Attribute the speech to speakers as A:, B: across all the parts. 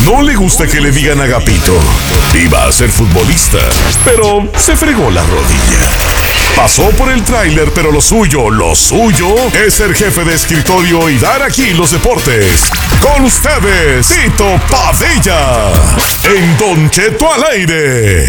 A: No le gusta que le digan Agapito. Iba a ser futbolista, pero se fregó la rodilla. Pasó por el tráiler, pero lo suyo es ser jefe de escritorio y dar aquí los deportes. Con ustedes, Tito Padilla, en Don Cheto al aire.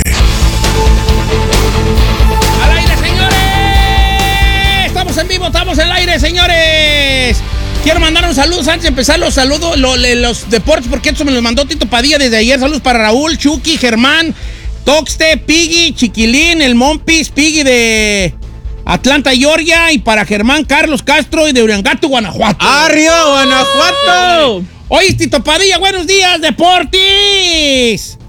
B: ¡Al aire, señores! Estamos en vivo, estamos en el aire, señores. Quiero mandar un saludo antes de empezar los saludos, los deportes, porque esto me los mandó Tito Padilla desde ayer. Saludos para Raúl, Chucky, Germán, Toxte, Piggy, Chiquilín, el Mompis, Piggy de Atlanta, Georgia, y para Germán Carlos Castro y de Uriangato, Guanajuato.
C: ¡Arriba, Guanajuato!
B: Oye, Tito Padilla, buenos días, Deportis.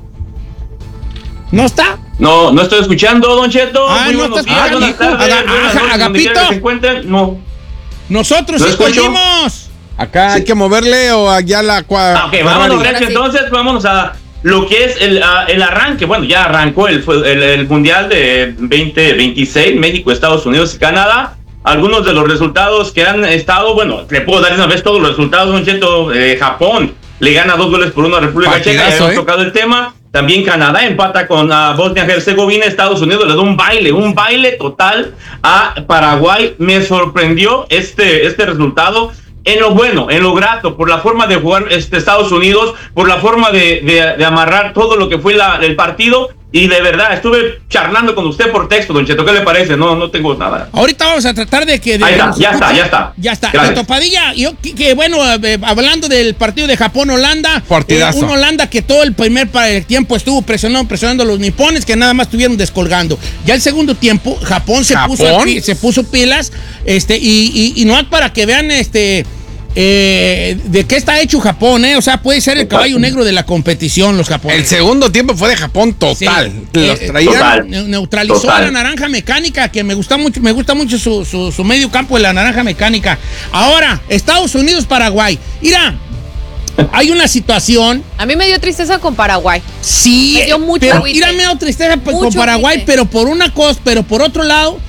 B: ¿No está?
D: No estoy escuchando, Don Cheto.
B: Muy buenos días,
D: buenas tardes,
B: Agapito.
D: ¿Se encuentran? No.
B: Nosotros sí escogimos.
C: Acá hay que moverle o allá la cuadra.
D: Ok, vámonos, entonces vámonos a lo que es el arranque. Bueno, ya arrancó el Mundial de 2026, México, Estados Unidos y Canadá. Algunos de los resultados que han estado, bueno, le puedo dar una vez todos los resultados, Don Cheto. Japón le gana 2-1 a República Checa, ya hemos tocado el tema. También Canadá empata con Bosnia-Herzegovina. Estados Unidos le da un baile total a Paraguay. Me sorprendió este resultado. En lo bueno, en lo grato, por la forma de jugar Estados Unidos, por la forma de amarrar todo lo que fue el partido. Y de verdad, estuve charlando con usted por texto, Don Cheto. ¿Qué le parece? No tengo nada.
B: Ahorita vamos a tratar de que...
D: Ahí está, ya está.
B: Tito Padilla, bueno, hablando del partido de Japón-Holanda.
C: Partidazo.
B: Un Holanda que todo el primer tiempo estuvo presionando a los nipones, que nada más estuvieron descolgando. Ya el segundo tiempo, Japón se puso pilas, y no es para que vean, de qué está hecho Japón, O sea, puede ser el caballo negro de la competición, los japoneses.
C: El segundo tiempo fue de Japón total.
B: Sí.
C: Los traían.
B: Neutralizó a la naranja mecánica, que me gusta mucho su medio campo de la naranja mecánica. Ahora, Estados Unidos, Paraguay. Mira, hay una situación.
E: A mí me dio tristeza con Paraguay.
B: Sí,
E: me dio mucho
B: me dio tristeza con Paraguay, pero por una cosa, pero por otro lado,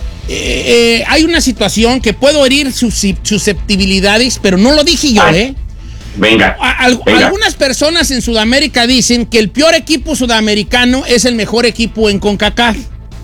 B: hay una situación que puedo herir susceptibilidades, pero no lo dije yo,
D: Venga.
B: Algunas personas en Sudamérica dicen que el peor equipo sudamericano es el mejor equipo en CONCACAF.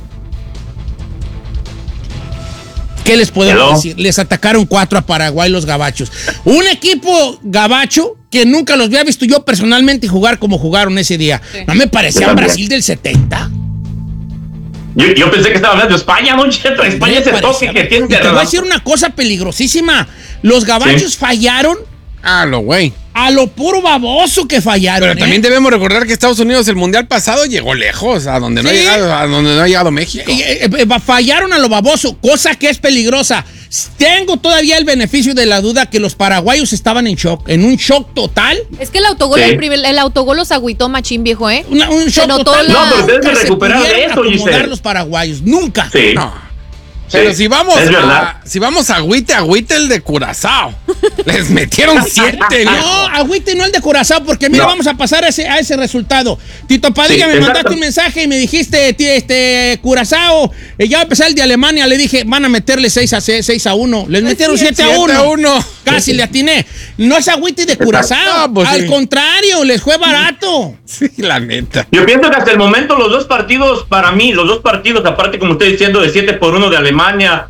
B: ¿Qué les puedo decir? Les atacaron 4 a Paraguay los gabachos. Un equipo gabacho que nunca los había visto yo personalmente jugar como jugaron ese día. Sí. ¿No me parecía Brasil del 70?
D: Yo pensé que estaba hablando de España, Don Cheto. España es el toque que tiene que...
B: Te voy a decir una cosa peligrosísima. Los gabachos fallaron. A lo puro baboso que fallaron.
C: Pero también debemos recordar que Estados Unidos el Mundial pasado llegó lejos, a donde no ha llegado México.
B: Fallaron a lo baboso, cosa que es peligrosa. Tengo todavía el beneficio de la duda que los paraguayos estaban en shock, en un shock total.
E: Es que el autogol los agüitó machín, viejo,
B: Un shock total.
D: No, pero ustedes se recuperaron de esto, Giselle.
B: Los paraguayos, nunca.
D: Sí.
C: No. Pero si vamos a agüite el de Curazao. Les metieron 7.
B: No, agüite no el de Curazao, porque mira, vamos a pasar a ese resultado. Tito Padilla, me mandaste un mensaje y me dijiste, Curazao, ya va a empezar el de Alemania. Le dije, van a meterle 6-1. Les metieron 7-1. Casi le atiné. No es agüite de Curazao. No, pues al contrario, les fue barato.
C: Sí, la neta.
D: Yo pienso que hasta el momento los dos partidos, aparte como estoy diciendo, de 7-1 de Alemania,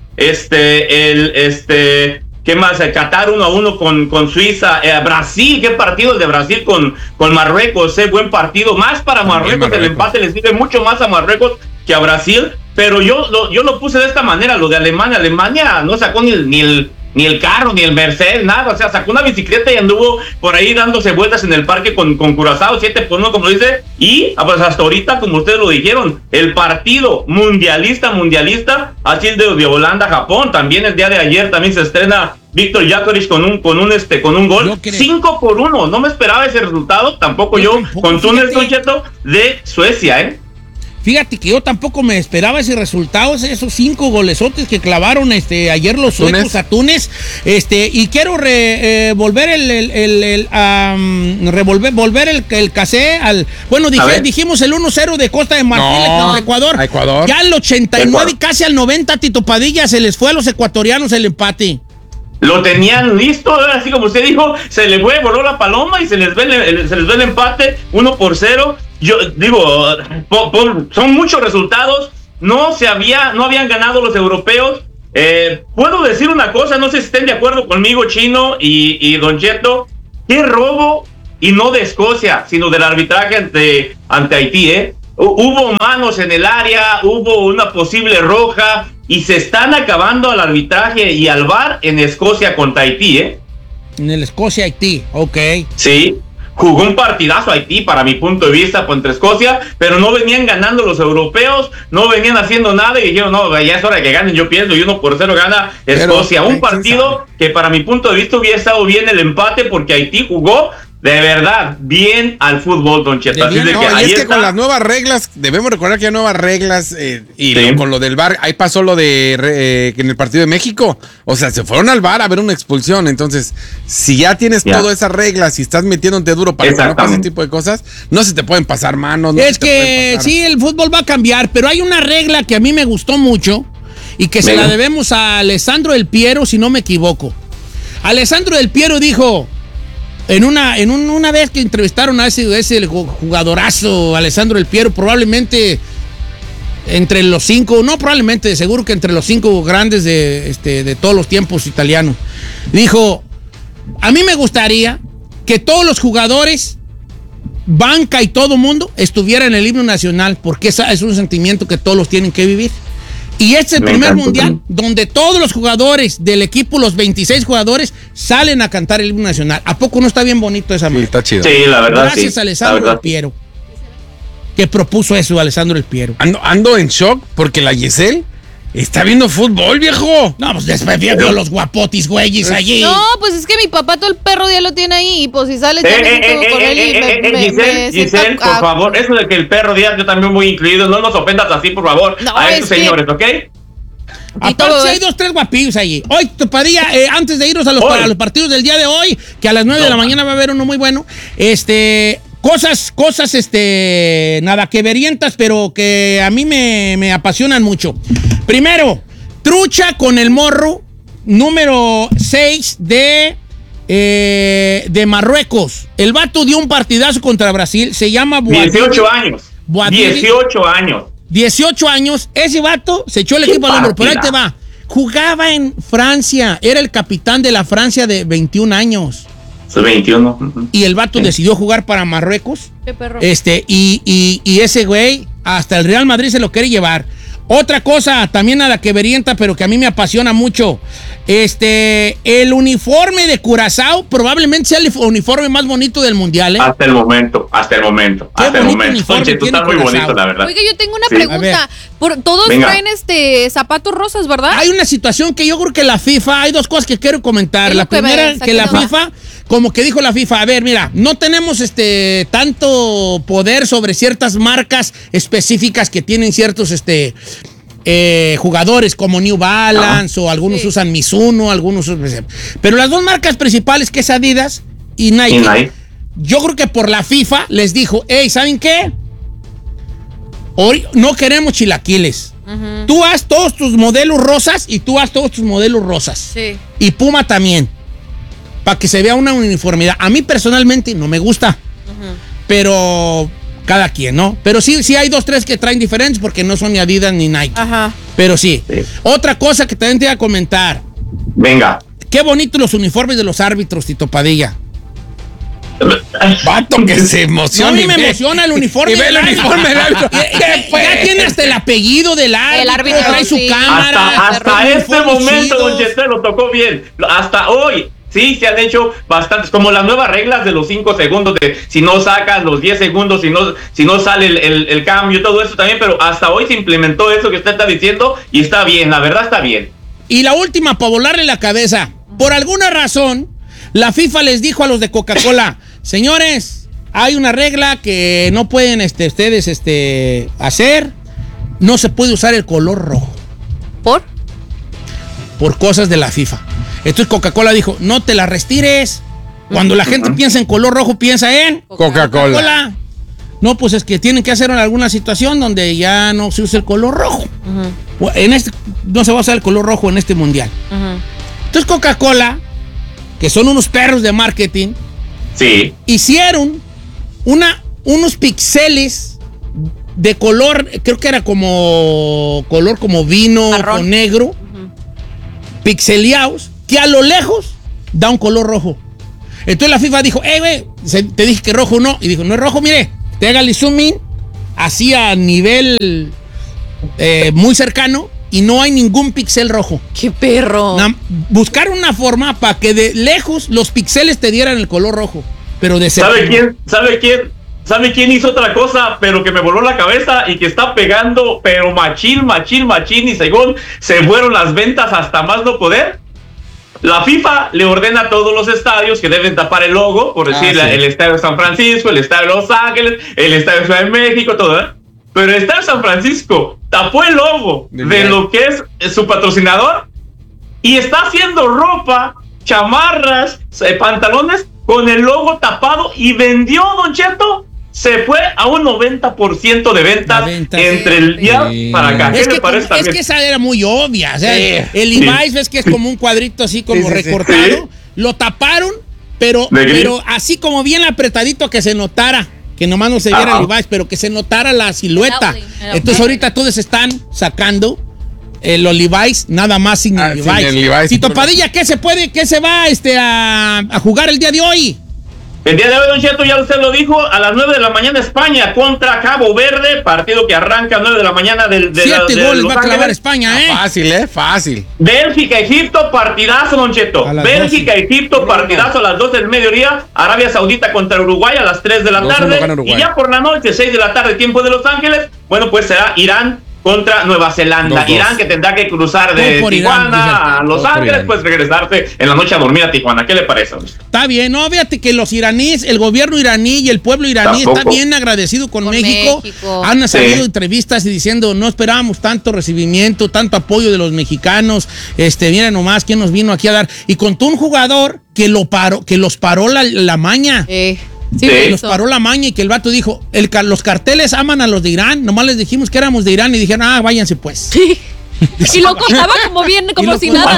D: ¿qué más? Qatar 1-1 con Suiza, Brasil, qué partido el de Brasil con Marruecos, buen partido, más para Marruecos, el empate les sirve mucho más a Marruecos que a Brasil, pero yo lo puse de esta manera, lo de Alemania no sacó ni el carro, ni el Mercedes, nada, o sea, sacó una bicicleta y anduvo por ahí dándose vueltas en el parque con Curazao, 7-1, como dice, y pues hasta ahorita, como ustedes lo dijeron, el partido mundialista, así es de Holanda-Japón, también el día de ayer también se estrena Víctor Jakovic con un gol, 5-1, no me esperaba ese resultado, tampoco yo, con Túnez, Don Cheto, de Suecia,
B: Fíjate que yo tampoco me esperaba ese resultado, esos 5 golesotes que clavaron ayer los suecos a Túnez. Y quiero volver el casé al... Bueno, dijimos el 1-0 de Costa de Marfil contra Ecuador. Ya al 89 y casi al 90, Tito Padilla, se les fue a los ecuatorianos el empate.
D: Lo tenían listo, así como usted dijo, se le voló la paloma y se les ve el empate 1-0. Yo digo, son muchos resultados, no habían ganado los europeos. Puedo decir una cosa, no sé si estén de acuerdo conmigo, Chino y Don Cheto, qué robo, y no de Escocia, sino del arbitraje ante Haití, Hubo manos en el área, hubo una posible roja, y se están acabando al arbitraje y al VAR en Escocia contra Haití,
B: En el Escocia-Haití, ok.
D: Sí, jugó un partidazo Haití, para mi punto de vista, contra Escocia, pero no venían ganando los europeos, no venían haciendo nada, y dijeron, no, ya es hora de que ganen, yo pienso, y 1-0 gana Escocia. Un partido que para mi punto de vista hubiera estado bien el empate, porque Haití jugó de verdad bien al fútbol, Don Cheto.
C: Y es que con las nuevas reglas, debemos recordar que hay nuevas reglas, con lo del VAR, ahí pasó lo de en el partido de México, o sea, se fueron al VAR a ver una expulsión. Entonces, si ya tienes todas esas reglas y estás metiéndote duro para que no pase ese tipo de cosas, no se te pueden pasar manos.
B: Es que sí, el fútbol va a cambiar, pero hay una regla que a mí me gustó mucho y que se la debemos a Alessandro Del Piero, si no me equivoco. Alessandro Del Piero dijo... En una vez que entrevistaron a ese jugadorazo, Alessandro Del Piero, probablemente entre los 5, no probablemente, seguro que entre los 5 grandes de todos los tiempos italianos, dijo, a mí me gustaría que todos los jugadores, banca y todo mundo estuviera en el himno nacional, porque ese es un sentimiento que todos los tienen que vivir. Y este es el primer mundial donde todos los jugadores del equipo, los 26 jugadores, salen a cantar el himno nacional. ¿A poco no está bien bonito esa manera?
C: Está chido.
D: Sí, la verdad.
B: Gracias a Alessandro Del Piero, que propuso eso, Alessandro Del Piero.
C: Ando en shock porque la Giselle está viendo fútbol, viejo.
B: No, pues después viendo los guapotis, güeyes, allí.
E: No, pues es que mi papá todo el perro día lo tiene ahí, y pues si sale con él y
D: Giselle, por favor, eso de que el perro día yo también voy incluido, no nos ofendas así, por favor, a estos señores, ¿ok?
B: Aparte, si hay 2, 3 guapillos allí. Hoy, Padilla, antes de irnos a los partidos del día de hoy, que a las 9 de la mañana va a haber uno muy bueno, cosas, nada que verientas, pero que a mí me apasionan mucho. Primero, trucha con el morro número 6 de Marruecos. El vato dio un partidazo contra Brasil, se llama Boadili.
D: 18 años. 18 años.
B: 18 años, ese vato se echó el equipo al hombro, pero ahí te va. Jugaba en Francia, era el capitán de la Francia de 21 años.
D: 21.
B: Y el vato decidió jugar para Marruecos.
E: Qué perro.
B: Y ese güey hasta el Real Madrid se lo quiere llevar. Otra cosa, también a la que verienta, pero que a mí me apasiona mucho. El uniforme de Curazao probablemente sea el uniforme más bonito del mundial, ¿eh?
D: Hasta el momento. Oye, tú estás muy bonito, la verdad.
E: Oiga, yo tengo una pregunta. Todos traen zapatos rosas, ¿verdad?
B: Hay una situación que yo creo que la FIFA, hay 2 cosas que quiero comentar. La primera, que la FIFA, como que dijo la FIFA, a ver, mira, no tenemos tanto poder sobre ciertas marcas específicas que tienen ciertos jugadores como New Balance o algunos usan Mizuno, pero las 2 marcas principales, que es Adidas y Nike, yo creo que por la FIFA les dijo, hey, ¿saben qué? Hoy no queremos chilaquiles. Tú haz todos tus modelos rosas y tú haz todos tus modelos rosas.
E: Sí.
B: Y Puma también, para que se vea una uniformidad. A mí personalmente no me gusta, pero cada quien, ¿no? Pero sí hay 2, 3 que traen diferentes porque no son ni Adidas ni Nike.
E: Ajá.
B: Pero sí. Otra cosa que también te voy a comentar.
D: Venga.
B: Qué bonitos los uniformes de los árbitros, Tito Padilla.
C: Vato que se emociona.
B: No, a mí me emociona el uniforme.
C: Y ve el uniforme del árbitro.
B: Ya tiene hasta el apellido del árbitro.
E: El árbitro
B: trae su cámara.
D: Hasta este momento, Don Chester, lo tocó bien. Hasta hoy. Sí, se han hecho bastantes, como las nuevas reglas de los 5 segundos, de si no sacas los 10 segundos, si no sale el cambio, todo eso también, pero hasta hoy se implementó eso que usted está diciendo y está bien, la verdad está bien.
B: Y la última, para volarle la cabeza, por alguna razón, la FIFA les dijo a los de Coca-Cola, señores, hay una regla que no pueden ustedes hacer, no se puede usar el color rojo.
E: ¿Por?
B: Por cosas de la FIFA. Entonces Coca-Cola dijo, no te la retires. Cuando la gente piensa en color rojo, piensa en
C: Coca-Cola.
B: No, pues es que tienen que hacer en alguna situación donde ya no se usa el color rojo. No se va a usar el color rojo en este mundial. Entonces Coca-Cola, que son unos perros de marketing,
D: Sí.
B: hicieron unos pixeles de color, creo que era como color como vino o negro, pixeleados, que a lo lejos da un color rojo. Entonces la FIFA dijo, güey, te dije que rojo no. Y dijo, no es rojo, mire, hágale zoom in, así a nivel muy cercano, y no hay ningún pixel rojo.
E: ¡Qué perro!
B: Buscar una forma para que de lejos los pixeles te dieran el color rojo. Pero de cerca.
D: ¿Sabe quién hizo otra cosa, pero que me voló la cabeza y que está pegando, pero machín, y según se fueron las ventas hasta más no poder? La FIFA le ordena a todos los estadios que deben tapar el logo, por decir, el estadio de San Francisco, el estadio de Los Ángeles, el estadio de Ciudad de México, todo, ¿eh? Pero el estadio de San Francisco tapó el logo de lo que es su patrocinador y está haciendo ropa, chamarras, pantalones con el logo tapado y vendió, Don Cheto. Se fue a un 90% de ventas entre el día para acá. ¿Qué le parece también?
B: Es que esa era muy obvia. O sea, el Levi's ves que es como un cuadrito así como recortado. Sí. Lo taparon, pero así como bien apretadito que se notara. Que nomás no se viera el Levi's, pero que se notara la silueta. Entonces ahorita todos están sacando los Levi's, nada más sin el Levi's. Tito Padilla, ¿qué se va a jugar el día de hoy?
D: El día de hoy, Don Cheto, ya usted lo dijo, a las 9 de la mañana España contra Cabo Verde, partido que arranca a 9 de la mañana de
B: 7 goles va a clavar España,
C: Fácil, fácil.
D: Bélgica-Egipto, partidazo, Don Cheto. Bélgica-Egipto, partidazo a las 12 del mediodía. Arabia Saudita contra Uruguay a las 3 de la tarde. Y ya por la noche, 6 de la tarde, tiempo de Los Ángeles, bueno, pues será Irán contra Nueva Zelanda. Irán que tendrá que cruzar de Tijuana a Los Ángeles, pues regresarse en la noche a dormir a Tijuana. ¿Qué le parece?
B: Está bien, no, fíjate que los iraníes, el gobierno iraní y el pueblo iraní está bien agradecido con México. Han salido entrevistas y diciendo, no esperábamos tanto recibimiento, tanto apoyo de los mexicanos. Mira nomás quién nos vino aquí a dar. Y contó un jugador que los paró la maña. Sí, los paró la maña y que el vato dijo, los carteles aman a los de Irán, nomás les dijimos que éramos de Irán y dijeron, váyanse pues.
E: Sí. Y lo contaba como bien, como si nada,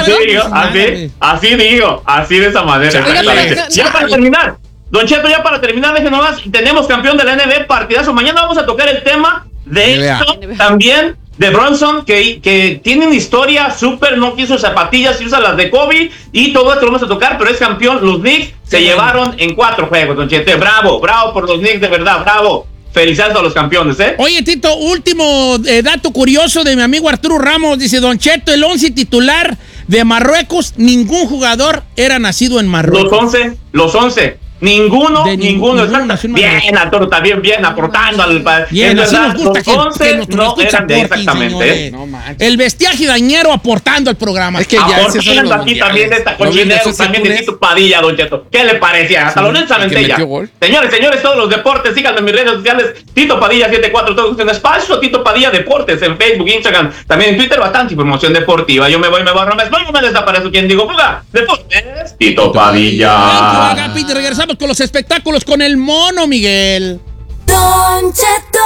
E: ¿no?
D: Así de esa manera. Ya para terminar, Don Cheto, déjenos más, tenemos campeón de la NBA, partidazo. Mañana vamos a tocar el tema de esto también, de Bronson, que tiene una historia súper, no quiso zapatillas, y usa las de Kobe, y todo esto lo vamos a tocar, pero es campeón. Los Knicks se llevaron en 4 juegos, Don Cheto. Bravo por los Knicks, de verdad, bravo. Felicidades a los campeones, ¿eh?
B: Oye, Tito, último dato curioso de mi amigo Arturo Ramos. Dice, Don Cheto, el 11 titular de Marruecos, ningún jugador era nacido en Marruecos.
D: Los 11. Ninguno. Bien, Arturo, también bien aportando al
B: bien, así nos gusta
D: los 11 no eran de exactamente.
B: No, el bestiaje dañero aportando al programa.
C: Es que ya
D: es eso aquí también de esta cochinero, también de Tito Padilla, Don Cheto. ¿Qué le parecía? Hasta Lorenza Ventella. Señores, todos los deportes, síganme en mis redes sociales. Tito Padilla 74, todo en espacio. Tito Padilla Deportes en Facebook, Instagram, también en Twitter, bastante información deportiva. Yo me voy, no me desaparezco. ¿Quién digo? Fuga, Deportes, Tito Padilla.
B: Regresamos con los espectáculos con el Mono Miguel.
F: Don Cheto.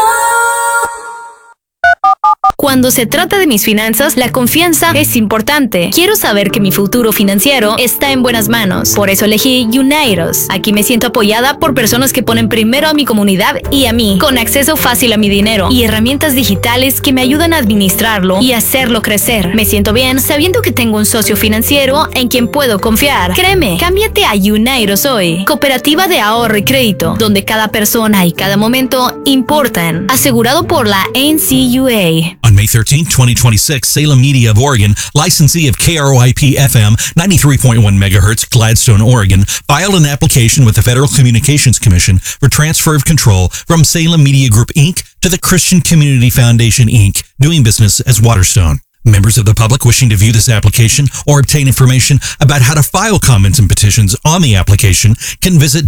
G: Cuando se trata de mis finanzas, la confianza es importante. Quiero saber que mi futuro financiero está en buenas manos. Por eso elegí Unidos. Aquí me siento apoyada por personas que ponen primero a mi comunidad y a mí, con acceso fácil a mi dinero y herramientas digitales que me ayudan a administrarlo y hacerlo crecer. Me siento bien sabiendo que tengo un socio financiero en quien puedo confiar. Créeme, cámbiate a Unidos hoy. Cooperativa de ahorro y crédito, donde cada persona y cada momento importan. Asegurado por la NCUA.
H: On May 13, 2026, Salem Media of Oregon, licensee of KROIP-FM 93.1 MHz, Gladstone, Oregon, filed an application with the Federal Communications Commission for transfer of control from Salem Media Group, Inc. to the Christian Community Foundation, Inc., doing business as Waterstone. Members of the public wishing to view this application or obtain information about how to file comments and petitions on the application can visit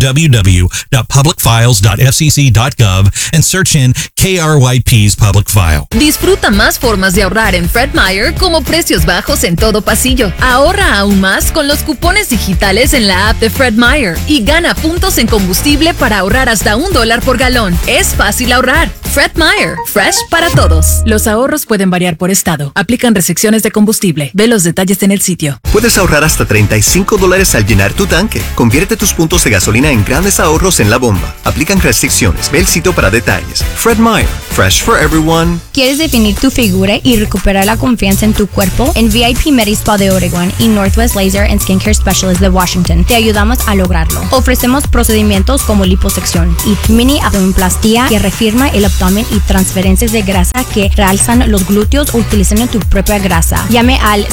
H: www.publicfiles.fcc.gov and search in KRYP's public file.
I: Disfruta más formas de ahorrar en Fred Meyer como precios bajos en todo pasillo. Ahorra aún más con los cupones digitales en la app de Fred Meyer y gana puntos en combustible para ahorrar hasta $1 por galón. Es fácil ahorrar. Fred Meyer, fresh para todos. Los ahorros pueden variar por estado. Aplican restricciones de combustible. Ve los detalles en el sitio.
J: Puedes ahorrar hasta $35 al llenar tu tanque. Convierte tus puntos de gasolina en grandes ahorros en la bomba. Aplican restricciones. Ve el sitio para detalles. Fred Meyer. Fresh for everyone.
K: ¿Quieres definir tu figura y recuperar la confianza en tu cuerpo? En VIP Medspa de Oregon y Northwest Laser and Skincare Specialist de Washington te ayudamos a lograrlo. Ofrecemos procedimientos como liposección y mini abdominoplastia que reafirma el abdomen y transferencias de grasa que realzan los glúteos utilizando tu propia grasa. Llame al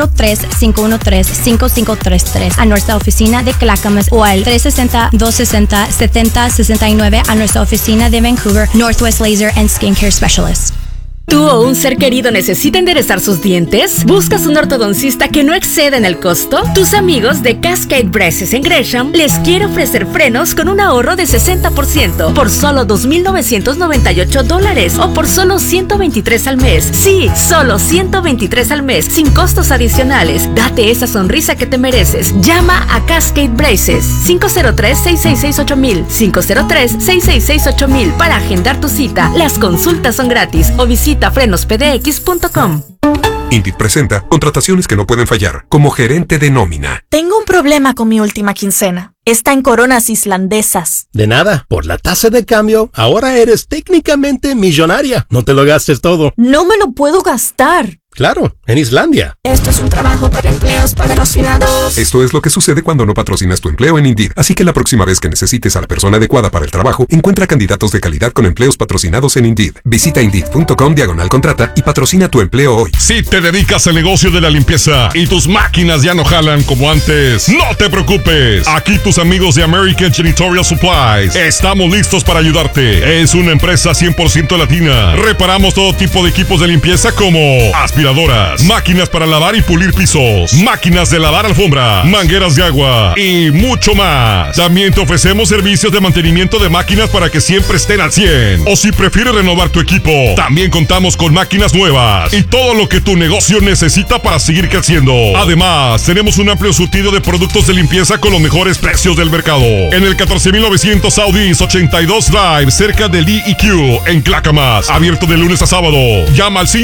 K: 503-513-5533 a nuestra oficina de Clackamas o al 360-260-7069 a nuestra oficina de Vancouver, Northwest Laser and Skincare Specialist.
L: ¿Tú o un ser querido necesita enderezar sus dientes? ¿Buscas un ortodoncista que no exceda en el costo? Tus amigos de Cascade Braces en Gresham les quiere ofrecer frenos con un ahorro de 60% por solo $2,998 o por solo $123 al mes. Sí, solo $123 al mes, sin costos adicionales. Date esa sonrisa que te mereces. Llama a Cascade Braces 503-666-8000, 503-666-8000 para agendar tu cita. Las consultas son gratis o visita frenospdx.com.
M: Indeed presenta contrataciones que no pueden fallar como gerente de nómina.
N: Tengo un problema con mi última quincena. Está en coronas islandesas.
O: De nada, por la tasa de cambio, ahora eres técnicamente millonaria. No te lo gastes todo.
N: No me lo puedo gastar.
O: Claro, en Islandia.
P: Esto es un trabajo para empleos patrocinados.
M: Esto es lo que sucede cuando no patrocinas tu empleo en Indeed. Así que la próxima vez que necesites a la persona adecuada para el trabajo, encuentra candidatos de calidad con empleos patrocinados en Indeed. Visita Indeed.com/contrata y patrocina tu empleo hoy.
A: Si te dedicas al negocio de la limpieza y tus máquinas ya no jalan como antes, no te preocupes. Aquí tus amigos de American Janitorial Supplies estamos listos para ayudarte. Es una empresa 100% latina. Reparamos todo tipo de equipos de limpieza como aspiradoras, máquinas para lavar y pulir pisos, máquinas de lavar alfombra, mangueras de agua y mucho más. También te ofrecemos servicios de mantenimiento de máquinas para que siempre estén al 100. O si prefieres renovar tu equipo, también contamos con máquinas nuevas y todo lo que tu negocio necesita para seguir creciendo. Además, tenemos un amplio surtido de productos de limpieza con los mejores precios del mercado. En el 14900 South East 82 Drive, cerca del EQ en Clackamas. Abierto de lunes a sábado. Llama al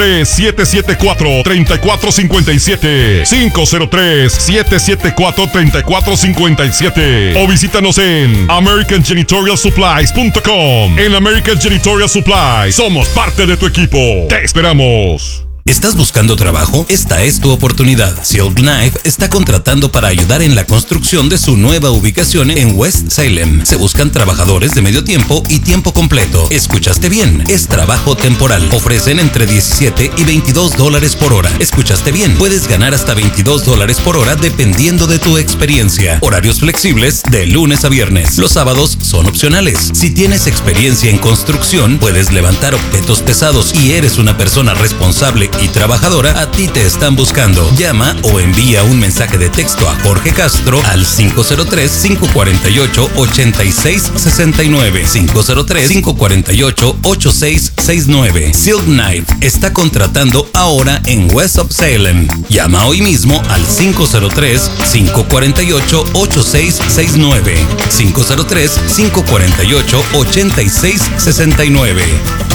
A: 503-774-3457. 503-774-3457. O visítanos en AmericanJanitorialSupplies.com. En American Janitorial Supplies somos parte de tu equipo. Te esperamos.
Q: ¿Estás buscando trabajo? Esta es tu oportunidad. Silk Knife está contratando para ayudar en la construcción de su nueva ubicación en West Salem. Se buscan trabajadores de medio tiempo y tiempo completo. ¿Escuchaste bien? Es trabajo temporal. Ofrecen entre $17 y $22 por hora. ¿Escuchaste bien? Puedes ganar hasta $22 por hora dependiendo de tu experiencia. Horarios flexibles de lunes a viernes. Los sábados son opcionales. Si tienes experiencia en construcción, puedes levantar objetos pesados y eres una persona responsable y trabajadora, a ti te están buscando. Llama o envía un mensaje de texto a Jorge Castro al 503-548-8669. 503-548-8669. Silk Knife está contratando ahora en West of Salem. Llama hoy mismo al 503-548-8669. 503-548-8669.